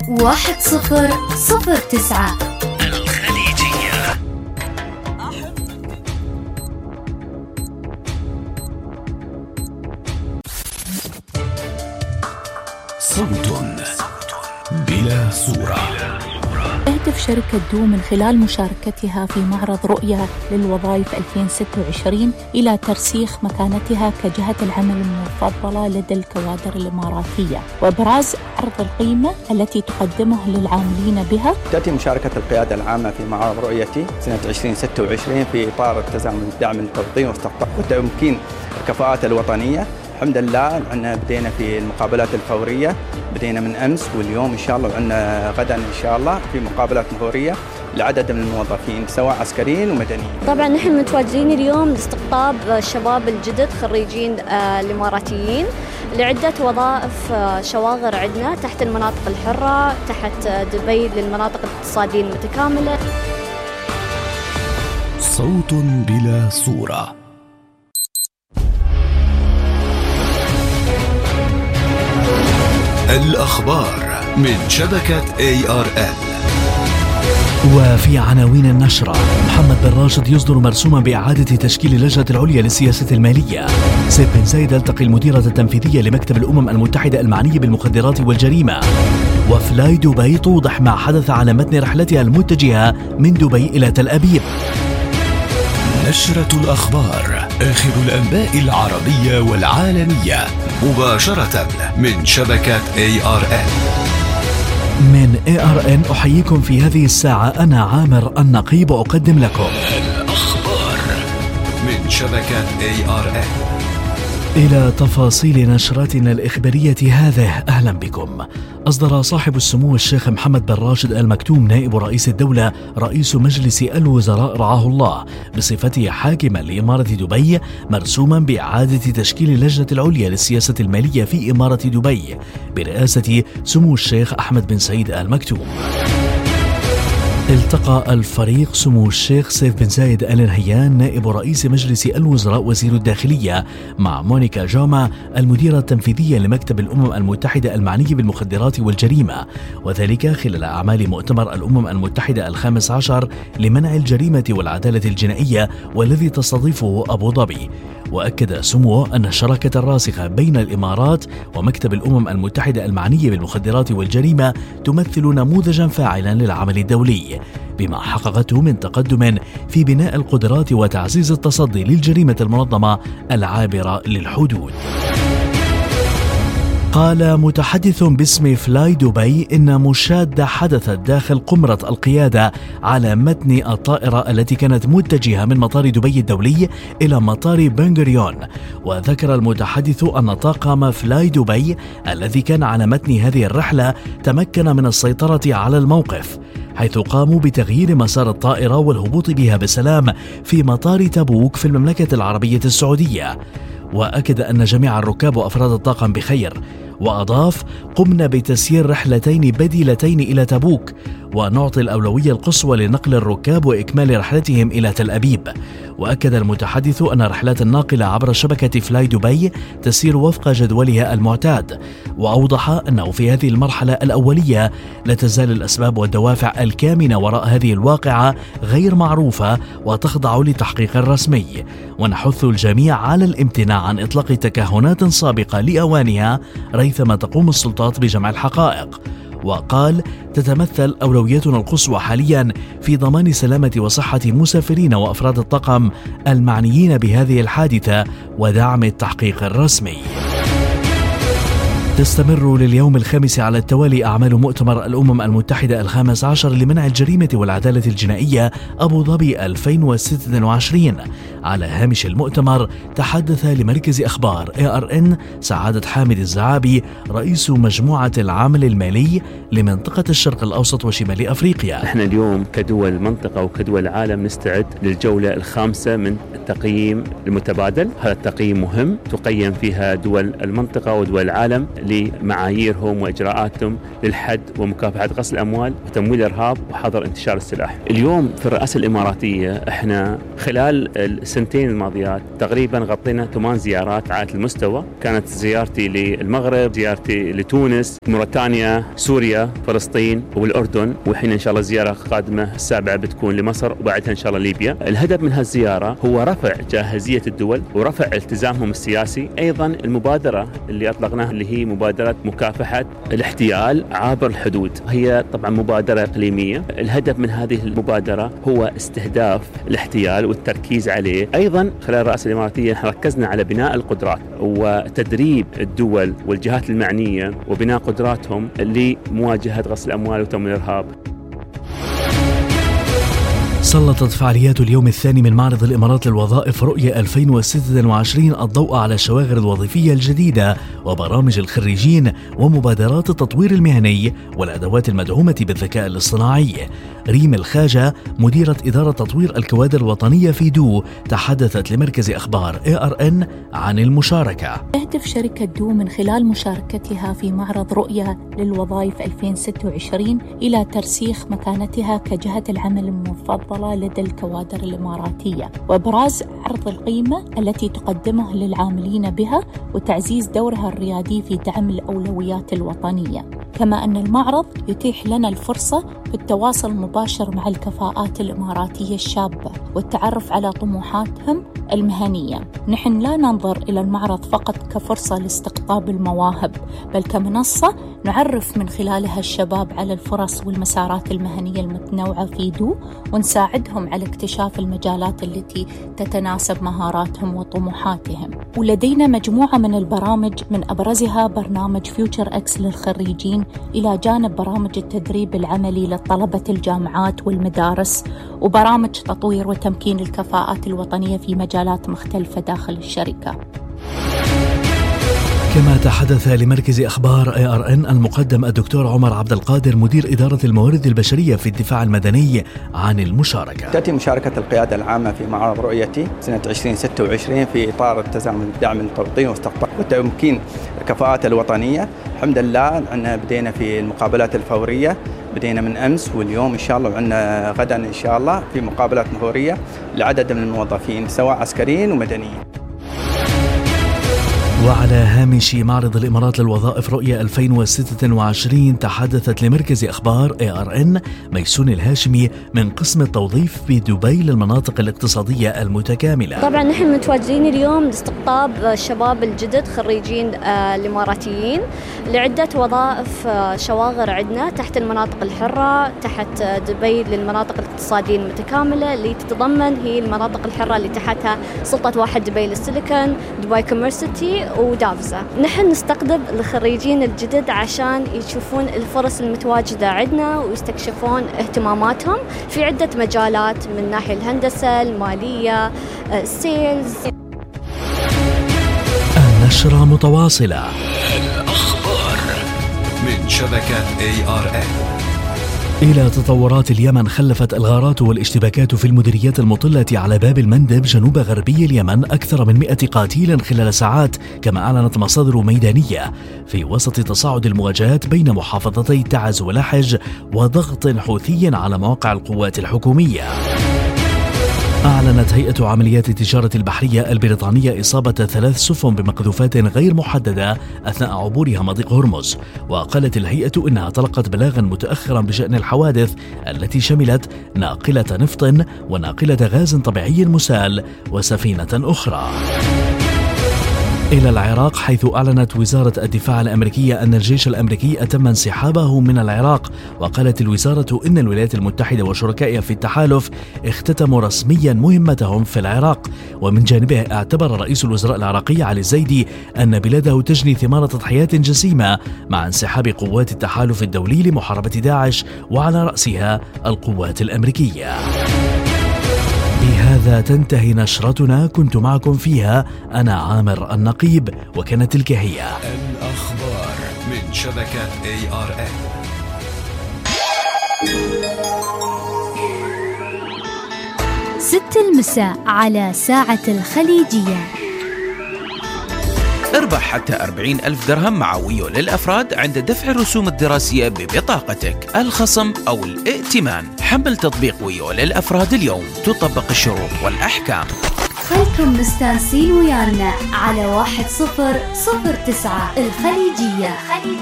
1009 الخليجية. صوت بلا صورة. تهدف شركة دو من خلال مشاركتها في معرض رؤية للوظائف 2026 إلى ترسيخ مكانتها كجهة العمل المفضلة لدى الكوادر الإماراتية وإبراز عرض القيمة التي تقدمه للعاملين بها. تأتي مشاركة القيادة العامة في معرض رؤيتي سنة 2026 في إطار التزامن الدعم التوطين وتمكين الكفاءات الوطنية. الحمد لله عندنا بدينا في المقابلات الفورية، بدينا من أمس واليوم إن شاء الله، وعندنا غدا إن شاء الله في مقابلات فورية لعدد من الموظفين سواء عسكريين ومدنيين. طبعا نحن متواجدين اليوم لاستقطاب الشباب الجدد خريجين الإماراتيين لعدة وظائف شواغر عندنا تحت المناطق الحرة، تحت دبي للمناطق الاقتصادية المتكاملة. صوت بلا صورة. الأخبار من شبكة ARN. وفي عناوين النشرة: محمد بن راشد يصدر مرسوما بإعادة تشكيل اللجنة العليا للسياسة المالية. سيف بن زايد يلتقي المديرة التنفيذية لمكتب الأمم المتحدة المعنية بالمخدرات والجريمة. وفلاي دبي توضح ما حدث على متن رحلتها المتجهة من دبي إلى تل أبيب. نشرة الأخبار، آخر الأنباء العربية والعالمية مباشرة من شبكة ARN. من ARN أحييكم في هذه الساعة، أنا عامر النقيب أقدم لكم الأخبار من شبكة ARN. إلى تفاصيل نشرتنا الإخبارية هذه، أهلا بكم. أصدر صاحب السمو الشيخ محمد بن راشد آل مكتوم نائب رئيس الدولة رئيس مجلس الوزراء رعاه الله بصفته حاكما لإمارة دبي مرسوما بإعادة تشكيل اللجنة العليا للسياسة المالية في إمارة دبي برئاسة سمو الشيخ أحمد بن سعيد آل مكتوم. التقى الفريق سمو الشيخ سيف بن زايد آل نهيان نائب رئيس مجلس الوزراء وزير الداخلية مع مونيكا جوما المديرة التنفيذية لمكتب الأمم المتحدة المعنية بالمخدرات والجريمة، وذلك خلال أعمال مؤتمر الأمم المتحدة ال15 لمنع الجريمة والعدالة الجنائية والذي تستضيفه أبو ظبي. وأكد سموه أن الشراكة الراسخة بين الإمارات ومكتب الأمم المتحدة المعنية بالمخدرات والجريمة تمثل نموذجا فاعلا للعمل الدولي بما حققته من تقدم في بناء القدرات وتعزيز التصدي للجريمة المنظمة العابرة للحدود. قال متحدث باسم فلاي دبي إن مشادة حدثت داخل قمرة القيادة على متن الطائرة التي كانت متجهة من مطار دبي الدولي إلى مطار بنغوريون. وذكر المتحدث أن طاقم فلاي دبي الذي كان على متن هذه الرحلة تمكن من السيطرة على الموقف، حيث قاموا بتغيير مسار الطائرة والهبوط بها بسلام في مطار تبوك في المملكة العربية السعودية. وأكد أن جميع الركاب وأفراد الطاقم بخير، وأضاف: قمنا بتسيير رحلتين بديلتين إلى تبوك، ونعطي الأولوية القصوى لنقل الركاب وإكمال رحلتهم إلى تل أبيب. وأكد المتحدث أن رحلات الناقلة عبر شبكة فلاي دبي تسير وفق جدولها المعتاد، وأوضح أنه في هذه المرحلة الأولية لا تزال الأسباب والدوافع الكامنة وراء هذه الواقعة غير معروفة وتخضع لتحقيق رسمي، ونحث الجميع على الامتناع عن إطلاق تكهنات سابقة لأوانها ريثما تقوم السلطات بجمع الحقائق. وقال: تتمثل أولوياتنا القصوى حاليا في ضمان سلامة وصحة مسافرين وأفراد الطاقم المعنيين بهذه الحادثة ودعم التحقيق الرسمي. تستمر لليوم الخامس على التوالي أعمال مؤتمر الأمم المتحدة ال15 لمنع الجريمة والعدالة الجنائية أبو ظبي 2026. على هامش المؤتمر تحدث لمركز أخبار ARN سعادة حامد الزعابي رئيس مجموعة العمل المالي لمنطقة الشرق الأوسط وشمال أفريقيا. نحن اليوم كدول المنطقة وكدول العالم نستعد للجولة الخامسة من التقييم المتبادل. هذا التقييم مهم، تقيم فيها دول المنطقة ودول العالم لمعاييرهم وإجراءاتهم للحد ومكافحة غسل الأموال وتمويل الإرهاب وحظر انتشار السلاح. اليوم في الرئاسة الإماراتية احنا خلال السنتين الماضيات تقريبا غطينا 8 زيارات عالية المستوى. كانت زيارتي للمغرب، زيارتي لتونس، موريتانيا، سوريا، فلسطين والأردن، وحين إن شاء الله زيارة قادمة السابعة بتكون لمصر وبعدها إن شاء الله ليبيا. الهدف من هالزيارة هو رفع جاهزية الدول ورفع التزامهم السياسي. أيضا المبادرة اللي أطلقناها اللي هي مبادرة مكافحة الاحتيال عابر الحدود، هي طبعا مبادرة إقليمية. الهدف من هذه المبادرة هو استهداف الاحتيال والتركيز عليه. أيضا خلال الرئاسة الإماراتية ركزنا على بناء القدرات وتدريب الدول والجهات المعنية وبناء قدراتهم لمواجهة غسل الأموال وتمويل الإرهاب. سلطت فعاليات اليوم الثاني من معرض الإمارات للوظائف رؤية 2026 الضوء على الشواغر الوظيفية الجديدة وبرامج الخريجين ومبادرات التطوير المهني والأدوات المدعومة بالذكاء الاصطناعي. ريم الخاجة مديرة إدارة تطوير الكوادر الوطنية في دو تحدثت لمركز أخبار ARN عن المشاركة. تهدف شركة دو من خلال مشاركتها في معرض رؤية للوظائف 2026 إلى ترسيخ مكانتها كجهة العمل المفضلة لدى الكوادر الإماراتية وإبراز عرض القيمة التي تقدمه للعاملين بها وتعزيز دورها الريادي في دعم الأولويات الوطنية. كما أن المعرض يتيح لنا الفرصة في التواصل المباشر مع الكفاءات الإماراتية الشابة والتعرف على طموحاتهم المهنية. نحن لا ننظر إلى المعرض فقط كفرصة لاستقطاب المواهب، بل كمنصة نعرف من خلالها الشباب على الفرص والمسارات المهنية المتنوعة في دو ونساعدهم على اكتشاف المجالات التي تتناسب مهاراتهم وطموحاتهم. ولدينا مجموعة من البرامج من أبرزها برنامج فيوتشر إكس للخريجين إلى جانب برامج التدريب العملي لطلبة الجامعات والمدارس وبرامج تطوير وتمكين الكفاءات الوطنية في مجالات مختلفة داخل الشركة. كما تحدث لمركز أخبار ARN المقدم الدكتور عمر عبد القادر مدير إدارة الموارد البشرية في الدفاع المدني عن المشاركة. تأتي مشاركة القيادة العامة في معرض رؤيتي سنة 2026 في إطار التزامن الدعم التوطيني واستقطاب وتمكين الكفاءات الوطنية. الحمد لله أن بدينا في المقابلات الفورية، بدينا من أمس واليوم إن شاء الله، وعندنا غدا إن شاء الله في مقابلات فورية لعدد من الموظفين سواء عسكريين ومدنيين. وعلى هامش معرض الإمارات للوظائف رؤية 2026 تحدثت لمركز أخبار ARN ميسون الهاشمي من قسم التوظيف بدبي للمناطق الاقتصادية المتكاملة. طبعا نحن متواجدين اليوم لاستقطاب الشباب الجدد خريجين الإماراتيين لعدة وظائف شواغر عندنا تحت المناطق الحرة، تحت دبي للمناطق الاقتصادية المتكاملة اللي تتضمن هي المناطق الحرة اللي تحتها سلطة واحد دبي للسيليكون، دبي كوميرسيتي ودافزا. نحن نستقطب الخريجين الجدد عشان يشوفون الفرص المتواجدة عندنا ويستكشفون اهتماماتهم في عدة مجالات من ناحية الهندسة، المالية، السيلز. النشرة متواصلة. الأخبار من شبكة ARN. إلى تطورات اليمن خلفت الغارات والاشتباكات في المديريات المطلة على باب المندب جنوب غربي اليمن أكثر من 100 قتيلا خلال ساعات، كما أعلنت مصادر ميدانية، في وسط تصاعد المواجهات بين محافظتي تعز ولحج وضغط حوثي على مواقع القوات الحكومية. أعلنت هيئة عمليات التجارة البحرية البريطانية إصابة 3 سفن بمقذوفات غير محددة أثناء عبورها مضيق هرمز، وقالت الهيئة إنها تلقت بلاغا متأخرا بشأن الحوادث التي شملت ناقلة نفط وناقلة غاز طبيعي مسال وسفينة أخرى. إلى العراق، حيث أعلنت وزارة الدفاع الأمريكية أن الجيش الأمريكي أتم انسحابه من العراق، وقالت الوزارة إن الولايات المتحدة وشركائها في التحالف اختتموا رسميا مهمتهم في العراق. ومن جانبه اعتبر رئيس الوزراء العراقي علي الزيدي أن بلاده تجني ثمار تضحيات جسيمة مع انسحاب قوات التحالف الدولي لمحاربة داعش وعلى رأسها القوات الأمريكية. بهذا تنتهي نشرتنا، كنت معكم فيها أنا عامر النقيب، وكانت تلك هي الأخبار من شبكة ARN. 6 المساء على ساعة الخليجية. اربح حتى 40,000 درهم مع ويو للأفراد عند دفع الرسوم الدراسية ببطاقتك، الخصم أو الائتمان. حمل تطبيق ويو للأفراد اليوم، تطبق الشروط والأحكام. خلكم مستانسين ويانا على 1009 الخليجية.